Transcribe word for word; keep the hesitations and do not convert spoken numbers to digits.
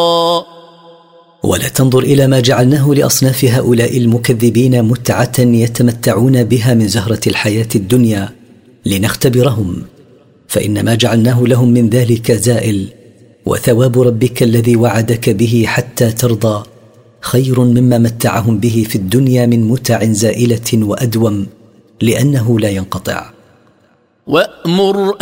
ولا تنظر إلى ما جعلناه لأصناف هؤلاء المكذبين متعة يتمتعون بها من زهرة الحياة الدنيا لنختبرهم، فإن ما جعلناه لهم من ذلك زائل، وثواب ربك الذي وعدك به حتى ترضى خير مما متعهم به في الدنيا من متع زائلة وأدوم، لأنه لا ينقطع. وأمر